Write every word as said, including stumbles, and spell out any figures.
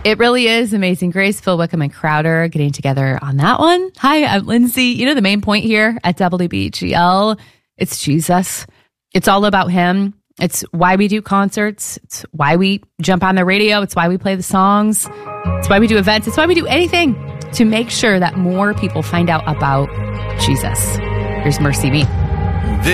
It really is Amazing Grace. Phil Wickham and Crowder getting together on that one. Hi, I'm Lindsay. You know, the main point here at W B G L, it's Jesus. It's all about him. It's why we do concerts. It's why we jump on the radio. It's why we play the songs. It's why we do events. It's why we do anything to make sure that more people find out about Jesus. Here's Mercy Me.